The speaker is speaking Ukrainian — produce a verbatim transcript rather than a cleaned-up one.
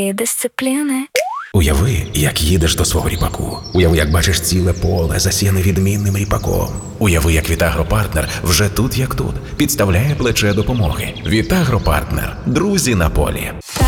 і дисципліни. Уяви, як їдеш до свого ріпаку. Уяви, як бачиш ціле поле, засіяне відмінним ріпаком. Уяви, як Вітагропартнер вже тут, як тут, підставляє плече допомоги. Вітагропартнер. Друзі на полі.